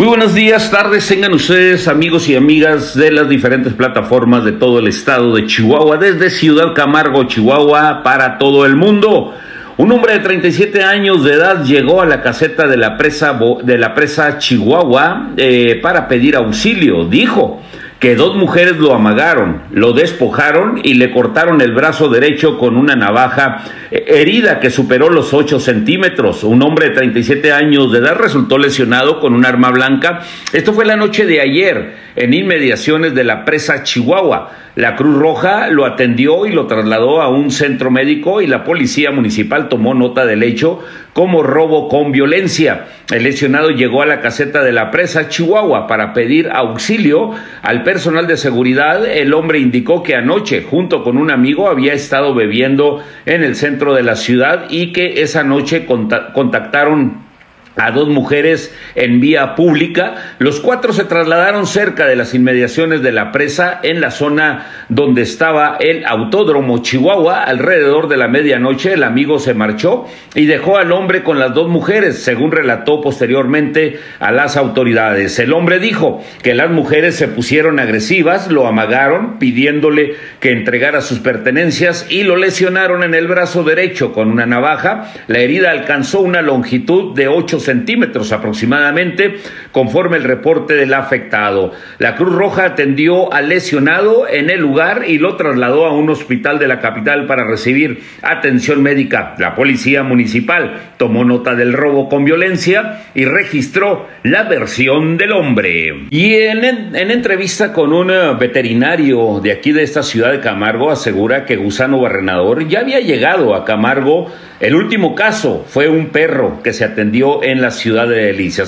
Muy buenos días, tardes, tengan ustedes amigos y amigas de las diferentes plataformas de todo el estado de Chihuahua, desde Ciudad Camargo, Chihuahua, para todo el mundo. Un hombre de 37 años de edad llegó a la caseta de la presa Chihuahua para pedir auxilio. Dijo que dos mujeres lo amagaron, lo despojaron y le cortaron el brazo derecho con una navaja, herida que superó los 8 centímetros. Un hombre de 37 años de edad resultó lesionado con un arma blanca. Esto fue la noche de ayer, en inmediaciones de la presa Chihuahua. La Cruz Roja lo atendió y lo trasladó a un centro médico y la policía municipal tomó nota del hecho como robo con violencia. El lesionado llegó a la caseta de la presa Chihuahua para pedir auxilio al personal de seguridad. El hombre indicó que anoche, junto con un amigo, había estado bebiendo en el centro de la ciudad y que esa noche contactaron a dos mujeres en vía pública. Los cuatro se trasladaron cerca de las inmediaciones de la presa, en la zona donde estaba el Autódromo Chihuahua. Alrededor de la medianoche el amigo se marchó y dejó al hombre con las dos mujeres, según relató posteriormente a las autoridades. El hombre dijo que las mujeres se pusieron agresivas, lo amagaron pidiéndole que entregara sus pertenencias y lo lesionaron en el brazo derecho con una navaja. La herida alcanzó una longitud de 8 centímetros aproximadamente, conforme el reporte del afectado. La Cruz Roja atendió al lesionado en el lugar y lo trasladó a un hospital de la capital para recibir atención médica. La policía municipal tomó nota del robo con violencia y registró la versión del hombre. Y en entrevista con un veterinario de aquí de esta ciudad de Camargo, asegura que Gusano Barrenador ya había llegado a Camargo. El último caso fue un perro que se atendió en la ciudad de Delicias.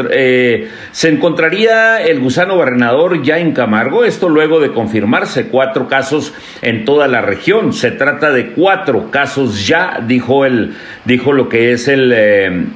Se encontraría el Gusano Barrenador ya en Camargo, esto luego de confirmarse 4 casos en toda la región. Se trata de 4 casos ya, dijo lo que es el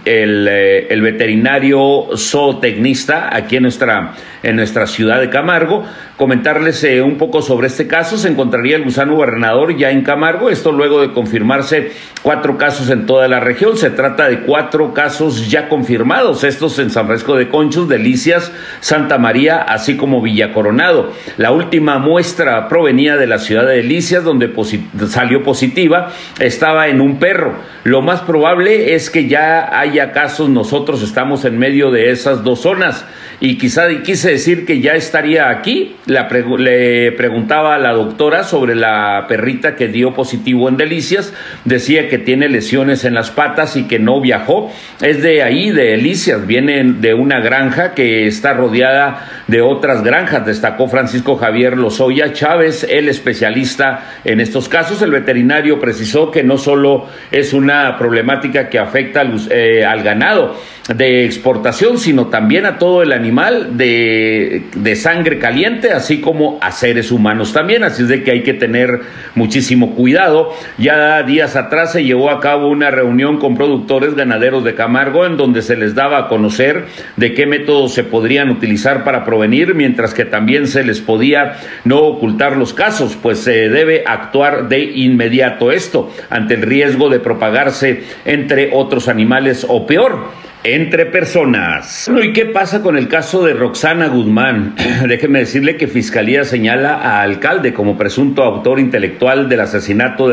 veterinario zootecnista aquí en nuestra ciudad de Camargo. Comentarles un poco sobre este caso. Se encontraría el Gusano Barrenador ya en Camargo, esto luego de confirmarse 4 casos en toda la región. Se trata de 4 casos ya confirmados, estos en San Francisco de Conchos, Delicias, Santa María, así como Villa Coronado. La última muestra provenía de la ciudad de Delicias, donde salió positiva, estaba en un perro. Lo más probable es que ya haya casos, nosotros estamos en medio de esas 2 zonas. Y quise decir que ya estaría aquí. Le preguntaba a la doctora sobre la perrita que dio positivo en Delicias. Decía que tiene lesiones en las patas y que no viajó. Es de ahí, de Delicias, viene de una granja que está rodeada de otras granjas. Destacó Francisco Javier Lozoya Chávez, el especialista en estos casos. El veterinario precisó que no solo es una problemática que afecta al ganado de exportación, sino también a todo el animal de sangre caliente, así como a seres humanos también. Así es de que hay que tener muchísimo cuidado. Ya días atrás se llevó a cabo una reunión con productores ganaderos de Camargo, en donde se les daba a conocer de qué métodos se podrían utilizar para prevenir, mientras que también se les podía no ocultar los casos, pues se debe actuar de inmediato esto ante el riesgo de propagarse entre otros animales o peor, entre personas. Bueno, ¿y qué pasa con el caso de Roxana Guzmán? Déjeme decirle que Fiscalía señala a alcalde como presunto autor intelectual del asesinato de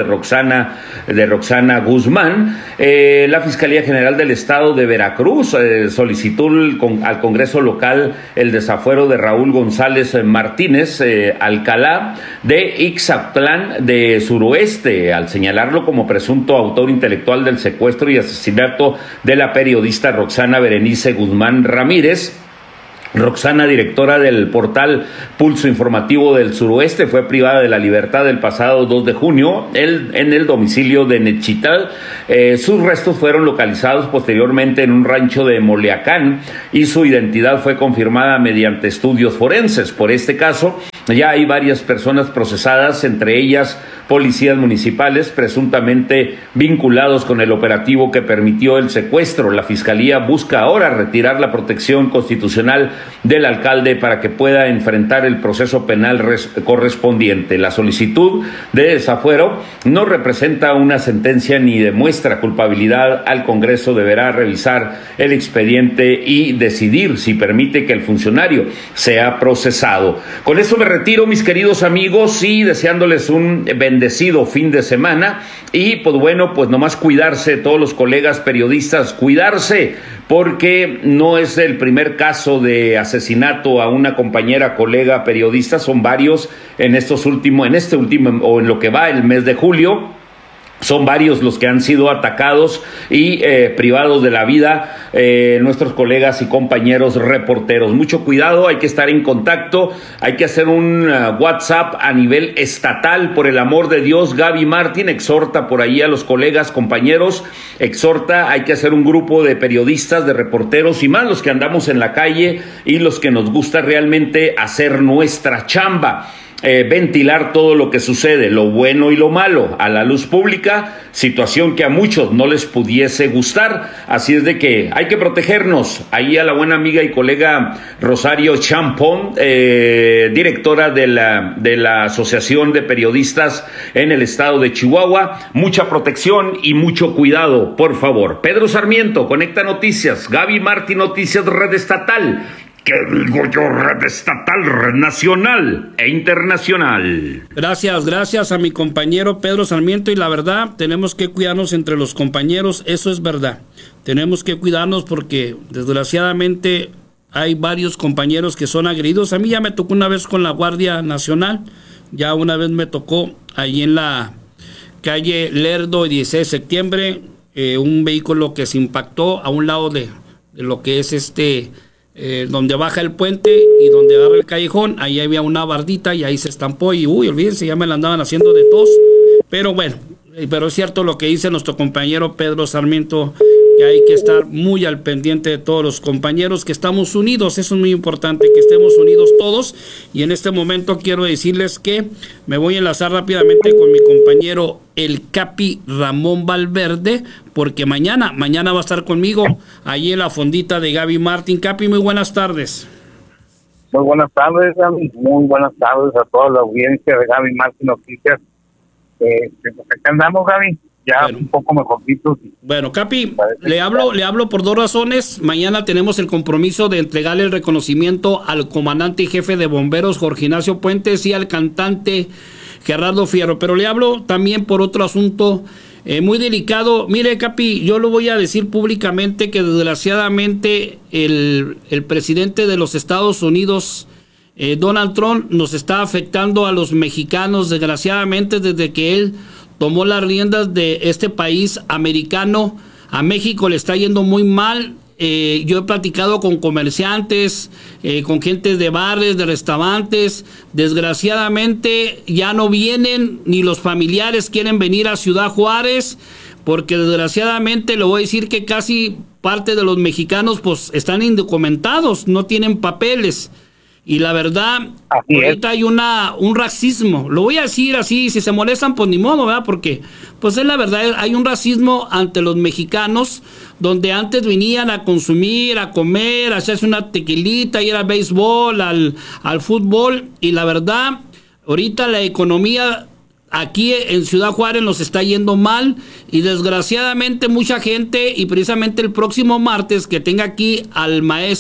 Roxana Guzmán. La Fiscalía General del Estado de Veracruz solicitó al Congreso local el desafuero de Raúl González Martínez Alcalá de Ixatlán de Suroeste, al señalarlo como presunto autor intelectual del secuestro y asesinato de la periodista Roxana Berenice Guzmán Ramírez. Roxana, directora del portal Pulso Informativo del Suroeste, fue privada de la libertad el pasado 2 de junio en el domicilio de Nechital. Sus restos fueron localizados posteriormente en un rancho de Moleacán y su identidad fue confirmada mediante estudios forenses. Por este caso, ya hay varias personas procesadas, entre ellas policías municipales presuntamente vinculados con el operativo que permitió el secuestro. La Fiscalía busca ahora retirar la protección constitucional del alcalde para que pueda enfrentar el proceso penal correspondiente. La solicitud de desafuero no representa una sentencia ni demuestra culpabilidad. Al Congreso deberá revisar el expediente y decidir si permite que el funcionario sea procesado. Con eso me retiro, mis queridos amigos, y deseándoles un bendecido fin de semana. Y pues bueno, pues nomás cuidarse, todos los colegas periodistas, cuidarse, porque no es el primer caso de asesinato a una compañera, colega periodista, son varios en este último o en lo que va el mes de julio. Son varios los que han sido atacados y privados de la vida nuestros colegas y compañeros reporteros. Mucho cuidado, hay que estar en contacto, hay que hacer un WhatsApp a nivel estatal, por el amor de Dios. Gaby Martín exhorta por ahí a los colegas, compañeros, hay que hacer un grupo de periodistas, de reporteros y más los que andamos en la calle y los que nos gusta realmente hacer nuestra chamba. Ventilar todo lo que sucede, lo bueno y lo malo, a la luz pública, situación que a muchos no les pudiese gustar. Así es de que hay que protegernos. Ahí a la buena amiga y colega Rosario Champón, directora de la Asociación de Periodistas en el estado de Chihuahua, mucha protección y mucho cuidado, por favor. Pedro Sarmiento, Conecta Noticias. Gaby Martín, Noticias Red Estatal. ¿Qué digo yo? Red estatal, red nacional e internacional. Gracias a mi compañero Pedro Sarmiento. Y la verdad, tenemos que cuidarnos entre los compañeros, eso es verdad. Tenemos que cuidarnos porque desgraciadamente hay varios compañeros que son agredidos. A mí ya me tocó una vez con la Guardia Nacional, ya una vez me tocó ahí en la calle Lerdo, 16 de septiembre, un vehículo que se impactó a un lado de lo que es donde baja el puente y donde agarra el callejón. Ahí había una bardita y ahí se estampó y olvídense, ya me la andaban haciendo de tos. Pero bueno, pero es cierto lo que dice nuestro compañero Pedro Sarmiento, que hay que estar muy al pendiente de todos los compañeros, que estamos unidos. Eso es muy importante, que estemos unidos todos. Y en este momento quiero decirles que me voy a enlazar rápidamente con mi compañero el Capi Ramón Valverde, porque mañana va a estar conmigo allí en la fondita de Gaby Martín. Capi, muy buenas tardes. Muy buenas tardes, Gaby. Muy buenas tardes a toda la audiencia de Gaby Martín Noticias. Acá andamos, Gaby, ya bueno, un poco mejorcitos. Bueno, Capi, le hablo por dos razones. Mañana tenemos el compromiso de entregarle el reconocimiento al comandante y jefe de bomberos Jorge Ignacio Puentes y al cantante Gerardo Fierro, pero le hablo también por otro asunto muy delicado. Mire, Capi, yo lo voy a decir públicamente que desgraciadamente el presidente de los Estados Unidos, Donald Trump, nos está afectando a los mexicanos, desgraciadamente, desde que él tomó las riendas de este país americano. A México le está yendo muy mal. Yo he platicado con comerciantes, con gente de bares, de restaurantes. Desgraciadamente ya no vienen, ni los familiares quieren venir a Ciudad Juárez, porque desgraciadamente le voy a decir que casi parte de los mexicanos pues están indocumentados, no tienen papeles. Y la verdad, ahorita hay un racismo, lo voy a decir así, si se molestan, pues ni modo, ¿verdad? Porque, pues es la verdad, hay un racismo ante los mexicanos, donde antes venían a consumir, a comer, a hacerse una tequilita, ir al béisbol, al fútbol, y la verdad, ahorita la economía aquí en Ciudad Juárez nos está yendo mal, y desgraciadamente mucha gente, y precisamente el próximo martes que tenga aquí al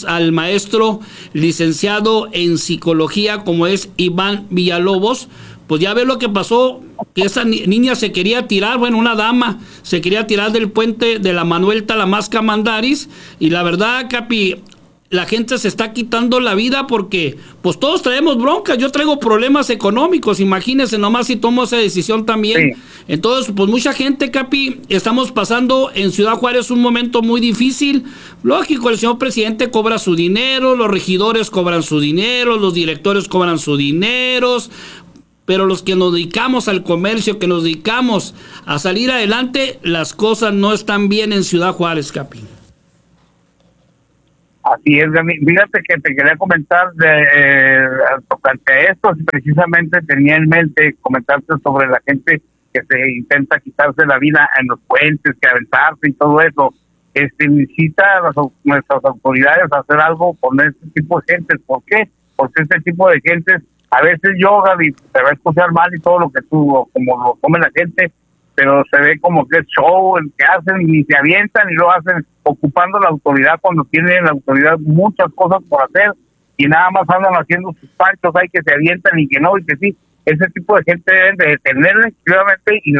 maestro licenciado en psicología como es Iván Villalobos, pues ya ve lo que pasó, que esa niña se quería tirar, bueno, una dama se quería tirar del puente de la Manuel Talamasca Mandaris, y la verdad, Capi, la gente se está quitando la vida porque pues todos traemos broncas. Yo traigo problemas económicos, imagínense nomás si tomo esa decisión también. Sí. Entonces, pues mucha gente, Capi, estamos pasando en Ciudad Juárez un momento muy difícil. Lógico, el señor presidente cobra su dinero, los regidores cobran su dinero, los directores cobran su dinero, pero los que nos dedicamos al comercio, que nos dedicamos a salir adelante, las cosas no están bien en Ciudad Juárez, Capi. Así es, Gaby. Fíjate que te quería comentar tocante a esto, precisamente tenía en mente comentarte sobre la gente que se intenta quitarse la vida en los puentes, que aventarse y todo eso. Necesita nuestras autoridades hacer algo con este tipo de gente. ¿Por qué? Porque este tipo de gente, a veces yo, Gaby, te va a escuchar mal y todo lo que tú, como lo come la gente, pero se ve como que es show el que hacen y se avientan y lo hacen ocupando la autoridad cuando tienen la autoridad muchas cosas por hacer y nada más andan haciendo sus panchos, hay que se avientan y que no y que sí. Ese tipo de gente deben de detenerla efectivamente y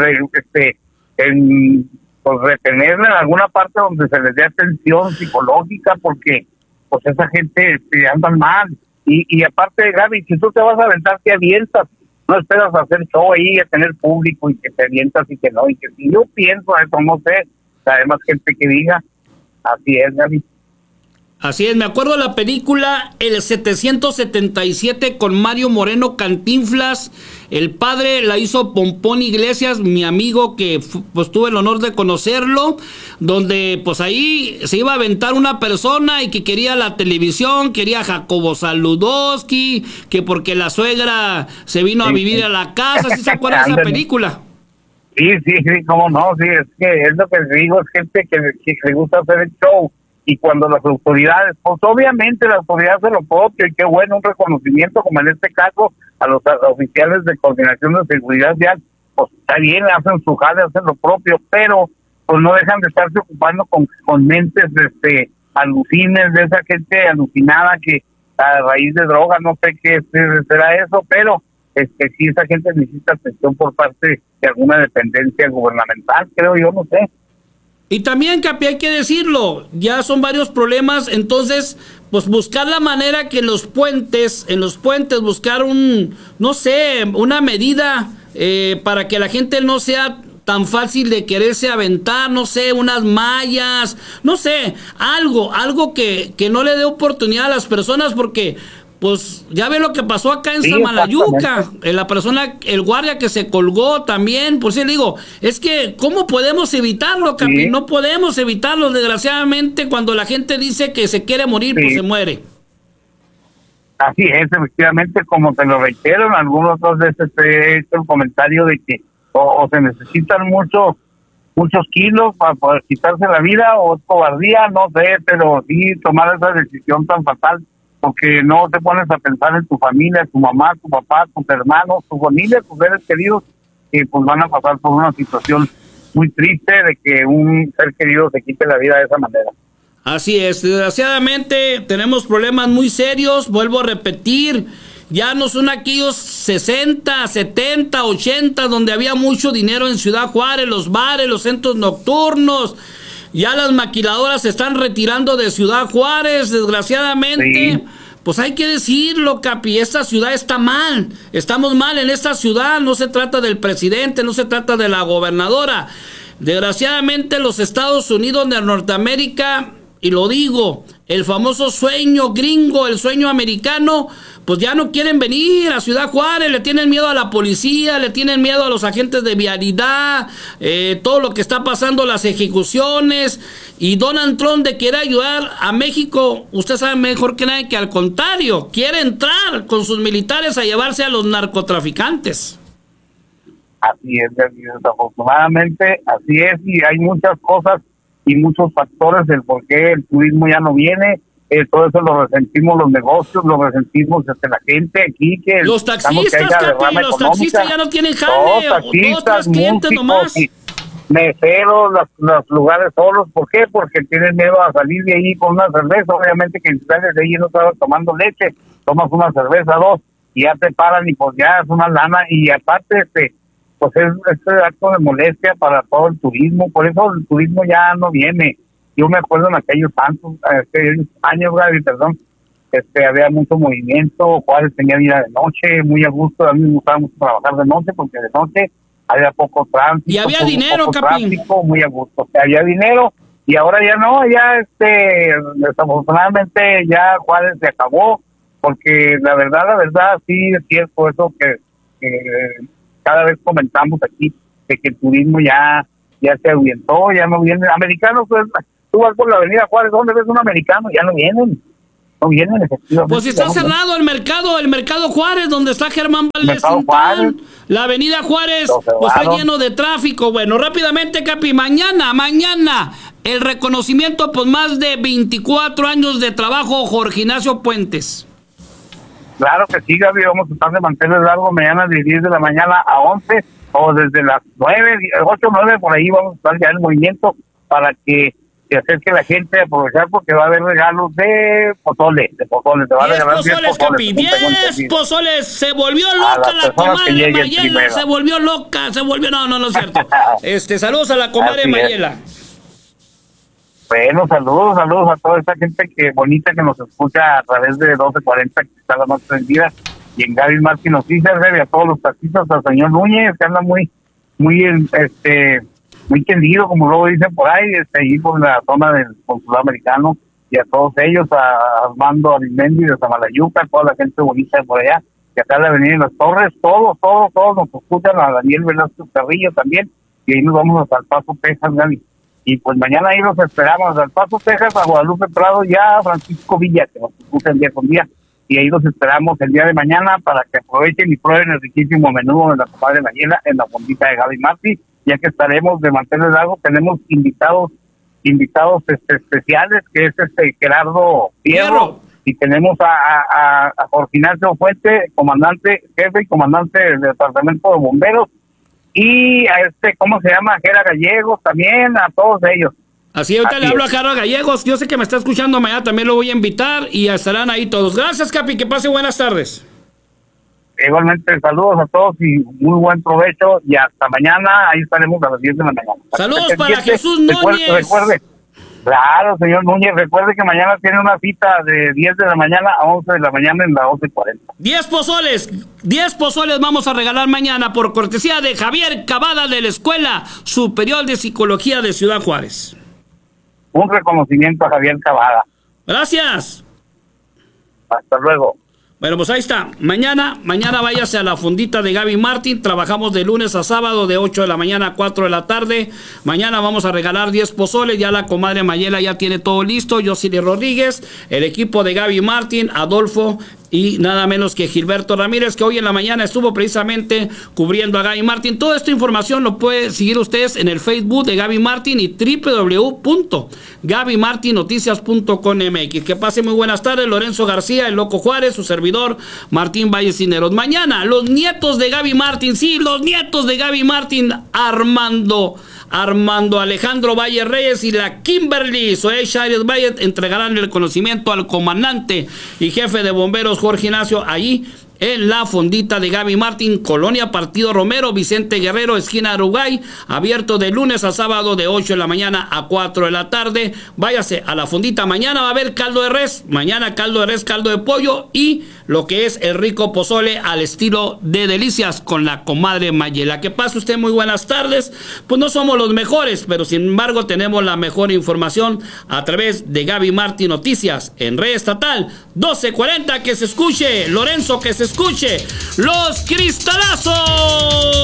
pues retenerla en alguna parte donde se les dé atención psicológica porque pues esa gente andan mal y aparte, Gaby, si tú te vas a aventar, te avientas. No esperas a hacer show ahí, a tener público y que te avientas y que no, y que si yo pienso eso, no sé, además gente que diga, así es, Gaby. Así es, me acuerdo de la película El 777 con Mario Moreno Cantinflas, el padre la hizo Pompón Iglesias, mi amigo que pues tuve el honor de conocerlo, donde pues ahí se iba a aventar una persona y que quería la televisión, quería a Jacobo Saludowski, que porque la suegra se vino a vivir a la casa, ¿sí se acuerdan de esa película? Sí, cómo no, sí, es que es lo que digo, es gente que le gusta hacer el show. Y cuando las autoridades, pues obviamente la autoridad hace lo propio y qué bueno, un reconocimiento como en este caso a los oficiales de coordinación de seguridad vial, pues está bien, hacen su jale, hacen lo propio, pero pues no dejan de estarse ocupando con mentes alucines de esa gente alucinada que a raíz de droga, no sé qué será eso, pero sí esa gente necesita atención por parte de alguna dependencia gubernamental, creo yo, no sé. Y también, Capi, hay que decirlo, ya son varios problemas, entonces, pues buscar la manera que en los puentes buscar una medida para que la gente no sea tan fácil de quererse aventar, no sé, unas mallas, no sé, algo que no le dé oportunidad a las personas porque... Pues ya ve lo que pasó acá en Samalayuca, el guardia que se colgó también, por si le digo, es que ¿cómo podemos evitarlo, Capi? Sí. No podemos evitarlo, desgraciadamente, cuando la gente dice que se quiere morir, pues se muere. Así es, efectivamente, como te lo reitero, en algunos otras veces te he hecho el comentario de que o se necesitan muchos kilos para poder quitarse la vida, o es cobardía, no sé, pero sí tomar esa decisión tan fatal, porque no te pones a pensar en tu familia, tu mamá, tu papá, tus hermanos, tu familia, tus seres queridos, que pues van a pasar por una situación muy triste de que un ser querido se quite la vida de esa manera. Así es, desgraciadamente tenemos problemas muy serios, vuelvo a repetir, ya no son aquellos 60, 70, 80, donde había mucho dinero en Ciudad Juárez, los bares, los centros nocturnos. Ya las maquiladoras se están retirando de Ciudad Juárez, desgraciadamente. Sí. Pues hay que decirlo, Capi, esta ciudad está mal. Estamos mal en esta ciudad. No se trata del presidente, no se trata de la gobernadora. Desgraciadamente los Estados Unidos de Norteamérica, y lo digo, el famoso sueño gringo, el sueño americano, pues ya no quieren venir a Ciudad Juárez, le tienen miedo a la policía, le tienen miedo a los agentes de vialidad, todo lo que está pasando, las ejecuciones, y Donald Trump de querer ayudar a México, usted sabe mejor que nadie que al contrario, quiere entrar con sus militares a llevarse a los narcotraficantes. Así es, desafortunadamente, así es, y hay muchas cosas y muchos factores del por qué el turismo ya no viene. Todo eso lo resentimos los negocios, lo resentimos la gente aquí. Que los taxistas, Capi, los taxistas ya no tienen jale, taxistas, 2, 3 clientes nomás. Meseros, los lugares solos. ¿Por qué? Porque tienen miedo a salir de ahí con una cerveza. Obviamente que si sales de ahí no estabas tomando leche, tomas una cerveza, 2, y ya te paran y pues ya es una lana. Y aparte, pues es acto de molestia para todo el turismo. Por eso el turismo ya no viene. Yo me acuerdo en aquellos años, Gaby, perdón, había mucho movimiento, Juárez tenía vida de noche, muy a gusto, a mí me gustaba mucho trabajar de noche, porque de noche había poco tránsito. Y había dinero, Capi. Muy a gusto, había dinero, y ahora ya no, ya desafortunadamente ya Juárez se acabó, porque la verdad, sí es cierto eso que cada vez comentamos aquí, de que el turismo ya se ahuyentó, ya no viene. Americanos, pues, tú vas por la Avenida Juárez, ¿dónde ves un americano? Ya no vienen. No vienen, efectivamente. Pues está cerrado el mercado Juárez, donde está Germán Valdés Tintán. La Avenida Juárez pues, está lleno de tráfico. Bueno, rápidamente, Capi, mañana, el reconocimiento por más de 24 años de trabajo, Jorge Ignacio Puentes. Claro que sí, Gaby, vamos a estar de mantener largo mañana de 10 de la mañana a 11, o desde las 9, 8 o 9, por ahí vamos a estar ya en movimiento para que se acerque la gente a aprovechar, porque va a haber regalos de pozole. Te va a regalar 10 pozoles, Capi, 10 pozoles. Se volvió loca la comadre Mayela, se volvió loca, no es cierto. Saludos a la comadre Mayela. Bueno, saludos a toda esta gente bonita que nos escucha a través de 1240, que está la más prendida, y en Gaby Martín Noticias, y a todos los taxistas, al señor Núñez, que anda muy tendido, como luego dicen por ahí, ahí por la zona del consulado americano, y a todos ellos, a Armando Arismendi de Samalayuca, a toda la gente bonita de por allá, que acá en la Avenida de las Torres, todos nos escuchan, a Daniel Velázquez Carrillo también, y ahí nos vamos hasta El Paso, Texas, Gaby. Y pues mañana ahí los esperamos, al Paso, Texas, a Guadalupe Prado, ya a Francisco Villa, que nos escuchan día con día, y ahí los esperamos el día de mañana para que aprovechen y prueben el riquísimo menú de la comadre Mayela en la fondita de Gaby Martí, ya que estaremos de mantener largo. Tenemos invitados especiales, que es Gerardo Fierro, y tenemos a Jorge Ignacio Fuente, jefe y comandante del Departamento de Bomberos, y a ¿cómo se llama? Gera Gallegos también, a todos ellos. Así, ahorita le hablo a Gera Gallegos, yo sé que me está escuchando, mañana también lo voy a invitar y estarán ahí todos. Gracias, Capi, que pase buenas tardes. Igualmente, saludos a todos y muy buen provecho, y hasta mañana, ahí estaremos a las 10 de la mañana. Saludos para Jesús Núñez. Recuerde, claro, señor Núñez, recuerde que mañana tiene una cita de 10 de la mañana a 11 de la mañana en la 11:40. 10 pozoles vamos a regalar mañana por cortesía de Javier Cavada de la Escuela Superior de Psicología de Ciudad Juárez. Un reconocimiento a Javier Cavada. Gracias. Hasta luego. Bueno, pues ahí está. Mañana váyase a la fondita de Gaby Martín. Trabajamos de lunes a sábado de 8 de la mañana a 4 de la tarde. Mañana vamos a regalar 10 pozoles. Ya la comadre Mayela ya tiene todo listo. Yosili Rodríguez, el equipo de Gaby Martín, Adolfo y nada menos que Gilberto Ramírez, que hoy en la mañana estuvo precisamente cubriendo a Gaby Martín. Toda esta información lo puede seguir ustedes en el Facebook de Gaby Martín y www.gabymartinnoticias.com.mx. Que pase muy buenas tardes. Lorenzo García, el Loco Juárez, su servidor Martín Valles Cineros. Mañana los nietos de Gaby Martín, sí, los nietos de Gaby Martín, Armando Alejandro Valle Reyes y la Kimberly Zoe Chávez Valle entregarán el conocimiento al comandante y jefe de bomberos Jorge Ignacio allí en la fondita de Gaby Martín, Colonia Partido Romero, Vicente Guerrero, esquina Uruguay, abierto de lunes a sábado de 8 de la mañana a 4 de la tarde. Váyase a la fondita, mañana va a haber caldo de res, caldo de pollo y lo que es el rico pozole al estilo de Delicias con la comadre Mayela. Que pase usted muy buenas tardes. Pues no somos los mejores, pero sin embargo tenemos la mejor información a través de Gaby Martín Noticias en red estatal 1240. Que se escuche, Lorenzo, que se escuche los cristalazos.